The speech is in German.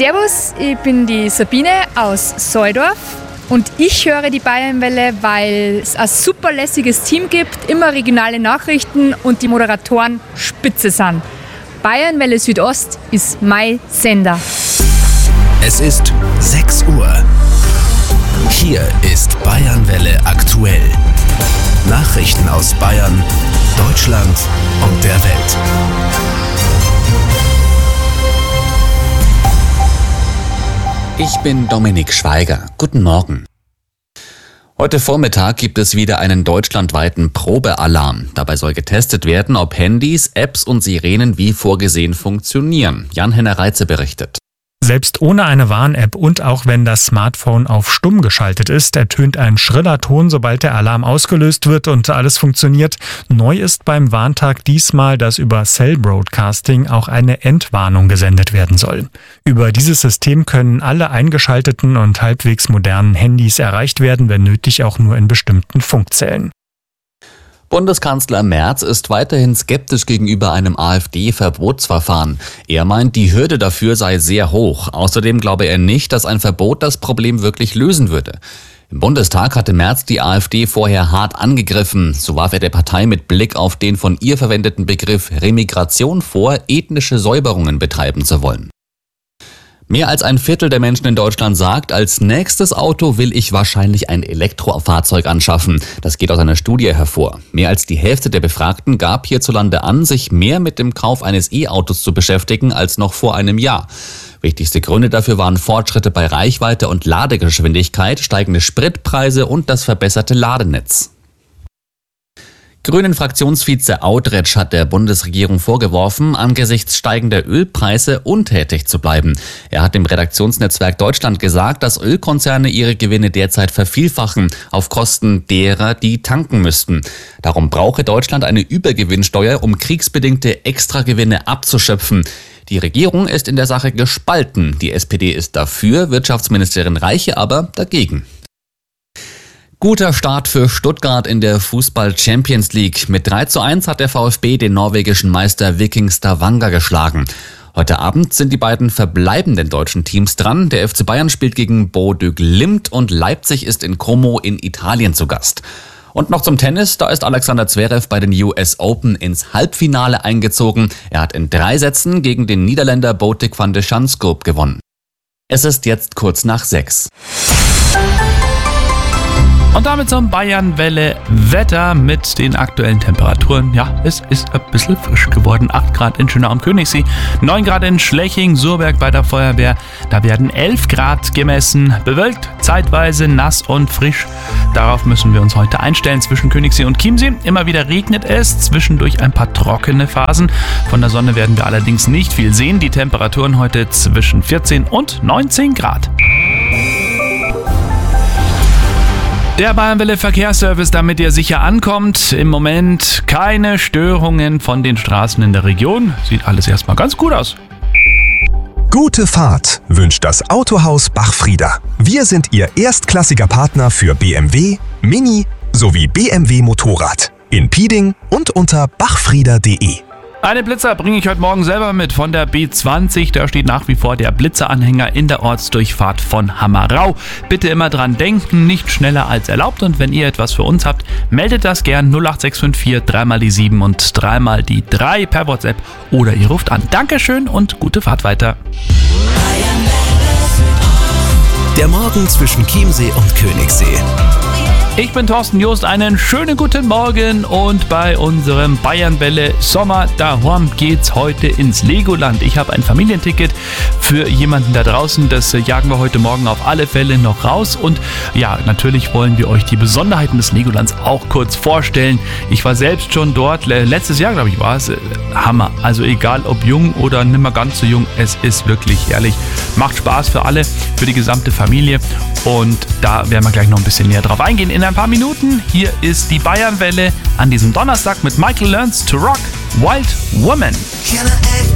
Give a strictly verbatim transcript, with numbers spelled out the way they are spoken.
Servus, ich bin die Sabine aus Soldorf und ich höre die Bayernwelle, weil es ein super lässiges Team gibt, immer regionale Nachrichten und die Moderatoren spitze sind. Bayernwelle Südost ist mein Sender. Es ist sechs Uhr. Hier ist Bayernwelle aktuell. Nachrichten aus Bayern, Deutschland und der Welt. Ich bin Dominik Schweiger. Guten Morgen. Heute Vormittag gibt es wieder einen deutschlandweiten Probealarm. Dabei soll getestet werden, ob Handys, Apps und Sirenen wie vorgesehen funktionieren. Jan-Henner Reitze berichtet. Selbst ohne eine Warn-App und auch wenn das Smartphone auf stumm geschaltet ist, ertönt ein schriller Ton, sobald der Alarm ausgelöst wird und alles funktioniert. Neu ist beim Warntag diesmal, dass über Cell Broadcasting auch eine Entwarnung gesendet werden soll. Über dieses System können alle eingeschalteten und halbwegs modernen Handys erreicht werden, wenn nötig auch nur in bestimmten Funkzellen. Bundeskanzler Merz ist weiterhin skeptisch gegenüber einem AfD-Verbotsverfahren. Er meint, die Hürde dafür sei sehr hoch. Außerdem glaube er nicht, dass ein Verbot das Problem wirklich lösen würde. Im Bundestag hatte Merz die AfD vorher hart angegriffen. So warf er der Partei mit Blick auf den von ihr verwendeten Begriff Remigration vor, ethnische Säuberungen betreiben zu wollen. Mehr als ein Viertel der Menschen in Deutschland sagt, als nächstes Auto will ich wahrscheinlich ein Elektrofahrzeug anschaffen. Das geht aus einer Studie hervor. Mehr als die Hälfte der Befragten gab hierzulande an, sich mehr mit dem Kauf eines E-Autos zu beschäftigen als noch vor einem Jahr. Wichtigste Gründe dafür waren Fortschritte bei Reichweite und Ladegeschwindigkeit, steigende Spritpreise und das verbesserte Ladenetz. Grünen-Fraktionsvize Audretsch hat der Bundesregierung vorgeworfen, angesichts steigender Ölpreise untätig zu bleiben. Er hat dem Redaktionsnetzwerk Deutschland gesagt, dass Ölkonzerne ihre Gewinne derzeit vervielfachen, auf Kosten derer, die tanken müssten. Darum brauche Deutschland eine Übergewinnsteuer, um kriegsbedingte Extragewinne abzuschöpfen. Die Regierung ist in der Sache gespalten. Die S P D ist dafür, Wirtschaftsministerin Reiche aber dagegen. Guter Start für Stuttgart in der Fußball-Champions League. Mit drei zu eins hat der VfB den norwegischen Meister Viking Stavanger geschlagen. Heute Abend sind die beiden verbleibenden deutschen Teams dran. Der F C Bayern spielt gegen Bodø Glimt und Leipzig ist in Como in Italien zu Gast. Und noch zum Tennis, da ist Alexander Zverev bei den U S Open ins Halbfinale eingezogen. Er hat in drei Sätzen gegen den Niederländer Botic van de Schanskop gewonnen. Es ist jetzt kurz nach sechs. Und damit zum Bayernwelle-Wetter mit den aktuellen Temperaturen. Ja, es ist ein bisschen frisch geworden. acht Grad in Schönau am Königssee, neun Grad in Schleching, Surberg bei der Feuerwehr. Da werden elf Grad gemessen. Bewölkt, zeitweise nass und frisch. Darauf müssen wir uns heute einstellen zwischen Königssee und Chiemsee. Immer wieder regnet es, zwischendurch ein paar trockene Phasen. Von der Sonne werden wir allerdings nicht viel sehen. Die Temperaturen heute zwischen vierzehn und neunzehn Grad. Der Bayernwelle Verkehrsservice, damit ihr sicher ankommt. Im Moment keine Störungen von den Straßen in der Region. Sieht alles erstmal ganz gut aus. Gute Fahrt wünscht das Autohaus Bachfrieder. Wir sind Ihr erstklassiger Partner für B M W, Mini sowie B M W Motorrad. In Pieding und unter bachfrieder punkt de. Eine Blitzer bringe ich heute Morgen selber mit von der B zwanzig. Da steht nach wie vor der Blitzeranhänger in der Ortsdurchfahrt von Hammerau. Bitte immer dran denken, nicht schneller als erlaubt. Und wenn ihr etwas für uns habt, meldet das gern null acht sechs fünf vier, dreimal die sieben und dreimal die drei per WhatsApp oder ihr ruft an. Dankeschön und gute Fahrt weiter. Der Morgen zwischen Chiemsee und Königssee. Ich bin Thorsten Joost, einen schönen guten Morgen und bei unserem Bayernwelle Sommer daheim geht's heute ins Legoland. Ich habe ein Familienticket für jemanden da draußen, das jagen wir heute Morgen auf alle Fälle noch raus und ja, natürlich wollen wir euch die Besonderheiten des Legolands auch kurz vorstellen. Ich war selbst schon dort, letztes Jahr glaube ich war es, Hammer. Also egal ob jung oder nimmer ganz so jung, es ist wirklich herrlich. Macht Spaß für alle, für die gesamte Familie und da werden wir gleich noch ein bisschen näher drauf eingehen. In ein paar Minuten, hier ist die Bayernwelle an diesem Donnerstag mit Michael Learns to Rock, Wild Woman.